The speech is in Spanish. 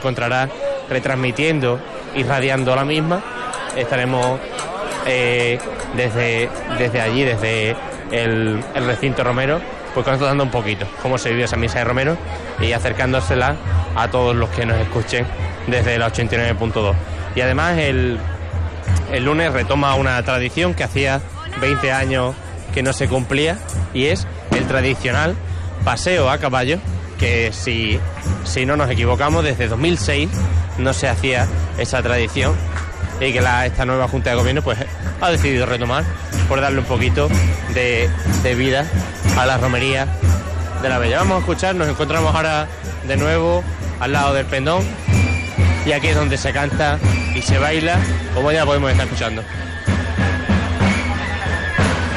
encontrará retransmitiendo y radiando la misma. Estaremos desde allí, desde el recinto Romero, pues contando un poquito cómo se vivió esa misa de Romero y acercándosela a todos los que nos escuchen desde la 89.2. Y además el lunes retoma una tradición que hacía 20 años que no se cumplía, y es el tradicional paseo a caballo, que si no nos equivocamos, desde 2006 no se hacía esa tradición, y que esta nueva Junta de Gobierno pues ha decidido retomar por darle un poquito de vida a la romería de la Bella. Vamos a escuchar, nos encontramos ahora de nuevo al lado del pendón, y aquí es donde se canta y se baila, como ya podemos estar escuchando.